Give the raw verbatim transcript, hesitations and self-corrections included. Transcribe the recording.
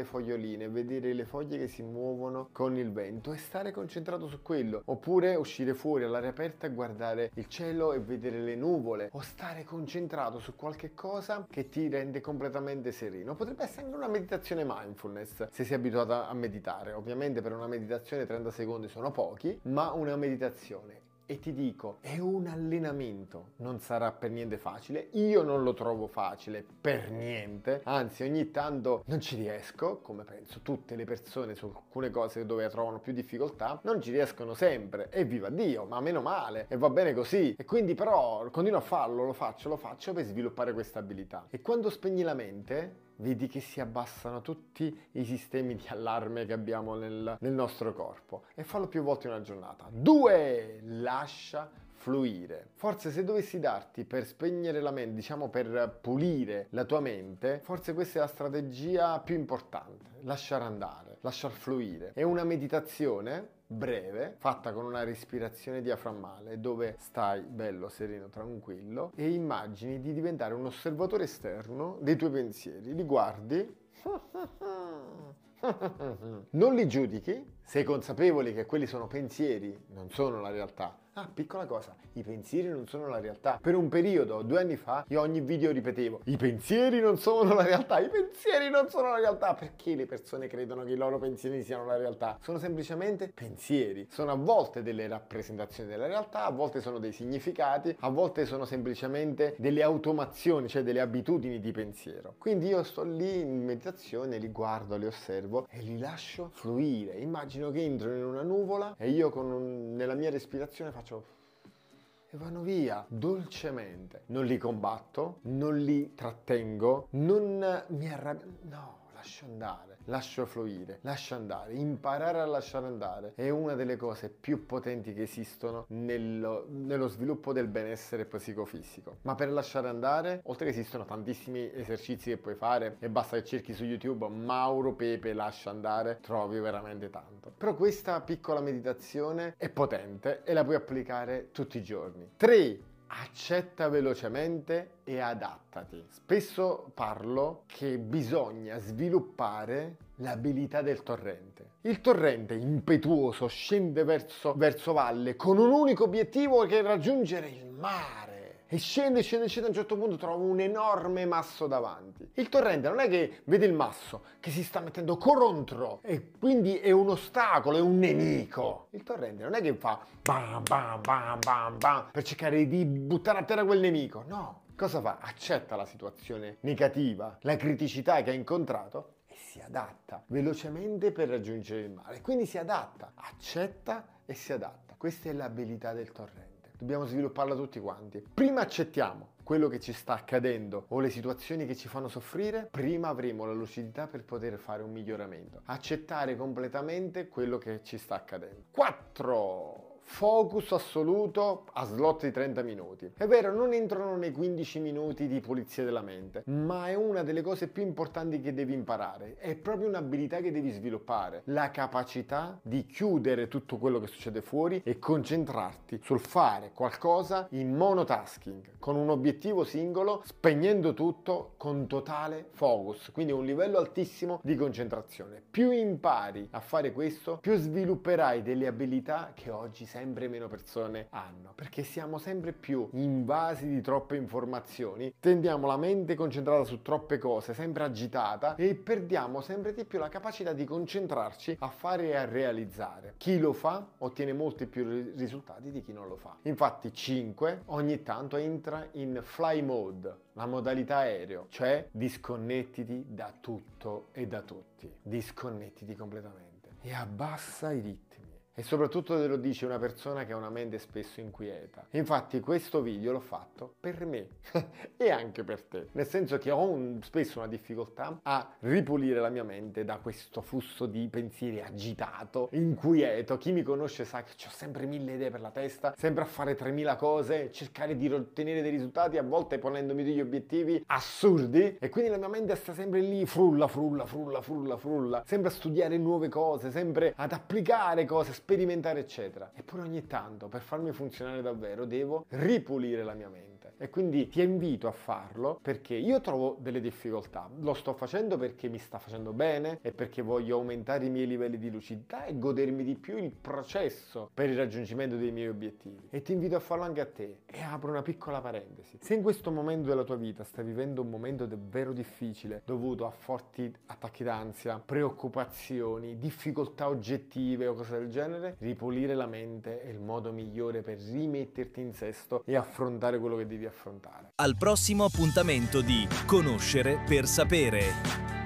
le foglioline, vedere le foglie che si muovono con il vento e stare concentrato su quello, oppure uscire fuori all'aria aperta e guardare il cielo e vedere le nuvole, o stare concentrato su qualche cosa che ti rende completamente sereno. Potrebbe essere anche una meditazione mindfulness, se sei abituata a meditare. Ovviamente per una meditazione trenta secondi sono pochi, ma una meditazione. E ti dico, è un allenamento, non sarà per niente facile, io non lo trovo facile per niente, anzi ogni tanto non ci riesco, come penso tutte le persone su alcune cose dove trovano più difficoltà, non ci riescono sempre, e viva Dio, ma meno male, e va bene così, e quindi però continuo a farlo, lo faccio, lo faccio per sviluppare questa abilità. E quando spegni la mente, vedi che si abbassano tutti i sistemi di allarme che abbiamo nel, nel nostro corpo, e fallo più volte in una giornata. Due, lascia fluire. Forse se dovessi darti per spegnere la mente, diciamo per pulire la tua mente, forse questa è la strategia più importante, lasciare andare, lasciar fluire. È una meditazione breve, fatta con una respirazione diaframmale, dove stai bello, sereno, tranquillo e immagini di diventare un osservatore esterno dei tuoi pensieri. Li guardi, non li giudichi, sei consapevole che quelli sono pensieri, non sono la realtà. Ah, piccola cosa, i pensieri non sono la realtà. Per un periodo, due anni fa, io ogni video ripetevo: i pensieri non sono la realtà, i pensieri non sono la realtà. Perché le persone credono che i loro pensieri siano la realtà? Sono semplicemente pensieri. Sono a volte delle rappresentazioni della realtà, a volte sono dei significati, a volte sono semplicemente delle automazioni, cioè delle abitudini di pensiero. Quindi io sto lì in meditazione, li guardo, li osservo e li lascio fluire. Immagino che entrano in una nuvola e io con un, nella mia respirazione faccio e vanno via dolcemente. Non li combatto, non li trattengo, non mi arrabbio, no, lascio andare, lascio fluire, lascio andare. Imparare a lasciare andare è una delle cose più potenti che esistono nello, nello sviluppo del benessere psicofisico. Ma per lasciare andare, oltre che esistono tantissimi esercizi che puoi fare, e basta che cerchi su YouTube Mauro Pepe lascia andare, trovi veramente tanto. Però questa piccola meditazione è potente e la puoi applicare tutti i giorni. tre. Accetta velocemente e adattati. Spesso parlo che bisogna sviluppare l'abilità del torrente. Il torrente impetuoso scende verso, verso valle con un unico obiettivo, che è raggiungere il mare. E scende, scende, scende, a un certo punto trova un enorme masso davanti. Il torrente non è che vede il masso, che si sta mettendo contro e quindi è un ostacolo, è un nemico. Il torrente non è che fa bam bam bam bam bam per cercare di buttare a terra quel nemico, no. Cosa fa? Accetta la situazione negativa, la criticità che ha incontrato e si adatta velocemente per raggiungere il mare. Quindi si adatta, accetta e si adatta. Questa è l'abilità del torrente. Dobbiamo svilupparla tutti quanti. Prima accettiamo quello che ci sta accadendo o le situazioni che ci fanno soffrire, prima avremo la lucidità per poter fare un miglioramento. Accettare completamente quello che ci sta accadendo. quattro. Focus assoluto a slot di trenta minuti. È vero, non entrano nei quindici minuti di pulizia della mente, ma è una delle cose più importanti che devi imparare. È proprio un'abilità che devi sviluppare. La capacità di chiudere tutto quello che succede fuori e concentrarti sul fare qualcosa in monotasking, con un obiettivo singolo, spegnendo tutto con totale focus. Quindi un livello altissimo di concentrazione. Più impari a fare questo, più svilupperai delle abilità che oggi sempre meno persone hanno, perché siamo sempre più invasi di troppe informazioni, tendiamo la mente concentrata su troppe cose, sempre agitata, e perdiamo sempre di più la capacità di concentrarci a fare e a realizzare. Chi lo fa ottiene molti più risultati di chi non lo fa. Infatti cinque, ogni tanto entra in fly mode, la modalità aereo, cioè disconnettiti da tutto e da tutti, disconnettiti completamente e abbassa i ritmi. E soprattutto te lo dice una persona che ha una mente spesso inquieta. Infatti questo video l'ho fatto per me e anche per te, nel senso che ho un, spesso una difficoltà a ripulire la mia mente da questo flusso di pensieri agitato, inquieto. Chi mi conosce sa che ho sempre mille idee per la testa, sempre a fare tremila cose, cercare di ottenere dei risultati, a volte ponendomi degli obiettivi assurdi, e quindi la mia mente sta sempre lì, frulla, frulla, frulla, frulla, frulla, sempre a studiare nuove cose, sempre ad applicare cose, sperimentare eccetera. Eppure ogni tanto, per farmi funzionare davvero, devo ripulire la mia mente. E quindi ti invito a farlo perché io trovo delle difficoltà. Lo sto facendo perché mi sta facendo bene e perché voglio aumentare i miei livelli di lucidità e godermi di più il processo per il raggiungimento dei miei obiettivi. E ti invito a farlo anche a te. E apro una piccola parentesi. Se in questo momento della tua vita stai vivendo un momento davvero difficile, dovuto a forti attacchi d'ansia, preoccupazioni, difficoltà oggettive o cose del genere, ripulire la mente è il modo migliore per rimetterti in sesto e affrontare quello che devi affrontare. Al prossimo appuntamento di Conoscere per sapere.